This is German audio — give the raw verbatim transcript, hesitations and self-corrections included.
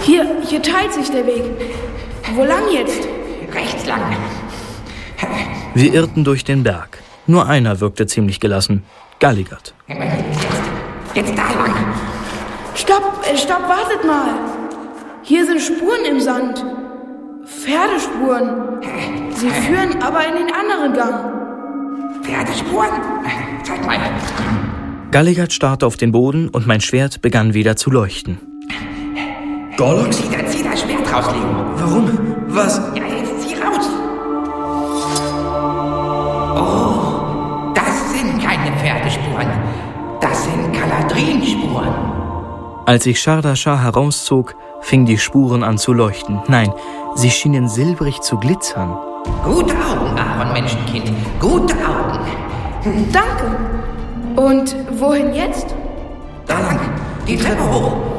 Hier, hier teilt sich der Weg. Wo lang jetzt? Rechts lang. Wir irrten durch den Berg. Nur einer wirkte ziemlich gelassen. Galligert. Jetzt, jetzt da lang. Stopp, äh, stopp, wartet mal. Hier sind Spuren im Sand. Pferdespuren. Sie führen aber in den anderen Gang. Pferdespuren? Zeig mal. Galligert starrte auf den Boden und mein Schwert begann wieder zu leuchten. Gorlok? Zieh, zieh das Schwert raus, Leo. Warum? Was? Ja, jetzt zieh raus. Oh, das sind keine Pferdespuren. Das sind Galadrinspuren. Als ich Shardashar herauszog, fingen die Spuren an zu leuchten. Nein, sie schienen silbrig zu glitzern. Gute Augen, Aaron Menschenkind. Gute Augen. Danke. Und wohin jetzt? Da lang. Die Treppe hoch.